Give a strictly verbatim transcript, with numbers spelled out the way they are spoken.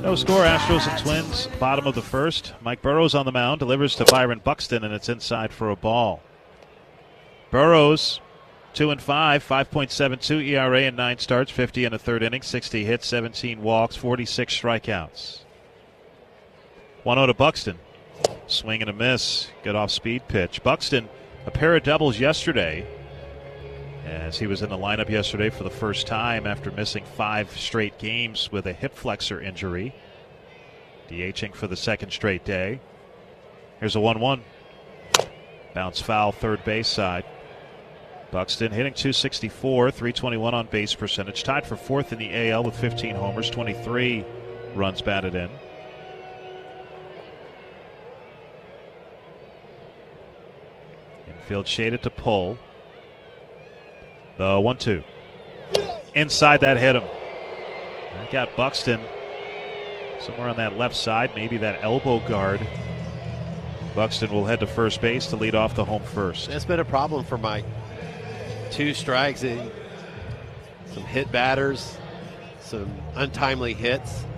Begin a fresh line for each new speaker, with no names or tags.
No score, Astros and Twins, bottom of the first. Mike Burrows on the mound, delivers to Byron Buxton, and it's inside for a ball. Burrows, two and five, five point seven two E R A in nine starts, fifty in a third inning, sixty hits, seventeen walks, forty-six strikeouts. one oh to Buxton. Swing and a miss. Good off-speed pitch. Buxton, a pair of doubles yesterday, as he was in the lineup yesterday for the first time after missing five straight games with a hip flexor injury. DHing for the second straight day. Here's a one one. Bounce foul, third base side. Buxton hitting two sixty-four, three twenty-one on base percentage. Tied for fourth in the A L with fifteen homers, twenty-three runs batted in. Infield shaded to pull. The one two. Inside that hit him. That got Buxton somewhere on that left side, maybe that elbow guard. Buxton will head to first base to lead off the home first.
That's been a problem for Mike. Two strikes, in some hit batters, some untimely hits.